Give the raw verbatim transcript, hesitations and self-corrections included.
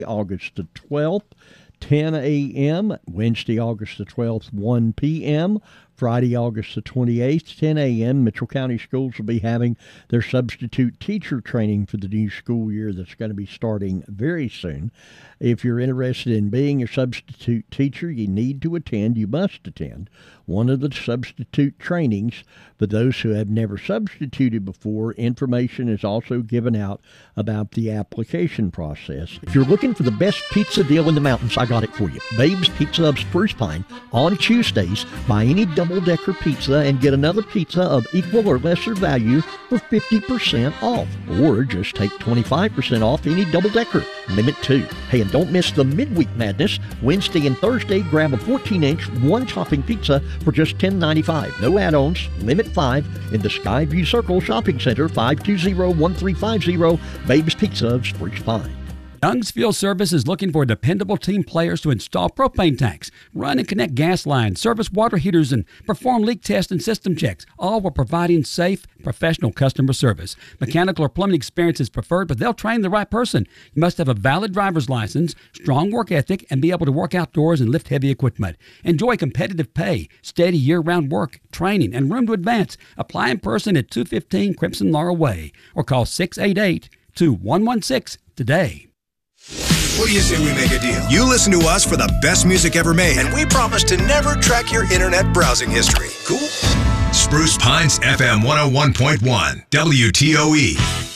August the twelfth, ten a.m., Wednesday, August the twelfth, one p.m., Friday, August the twenty-eighth, ten a.m., Mitchell County Schools will be having their substitute teacher training for the new school year that's going to be starting very soon. If you're interested in being a substitute teacher, you need to attend, you must attend, one of the substitute trainings. For those who have never substituted before, information is also given out about the application process. If you're looking for the best pizza deal in the mountains, I got it for you. Babe's Pizza of Spruce Pine. On Tuesdays, buy any double-decker pizza and get another pizza of equal or lesser value for fifty percent off. Or just take twenty-five percent off any double-decker. Limit two. Hey, and don't miss the midweek madness. Wednesday and Thursday, grab a fourteen-inch, one-topping pizza for just ten ninety-five. No add-ons. Limit five in the Skyview Circle Shopping Center, five two zero, one three five zero, Babe's Pizza of Spruce Pine. Young's Fuel Service is looking for dependable team players to install propane tanks, run and connect gas lines, service water heaters, and perform leak tests and system checks, all while providing safe, professional customer service. Mechanical or plumbing experience is preferred, but they'll train the right person. You must have a valid driver's license, strong work ethic, and be able to work outdoors and lift heavy equipment. Enjoy competitive pay, steady year-round work, training, and room to advance. Apply in person at two fifteen Crimson Laurel Way or call six eight eight, two one one six today. What do you say we make a deal? You listen to us for the best music ever made, and we promise to never track your internet browsing history. Cool? Spruce Pines F M one oh one point one, W T O E.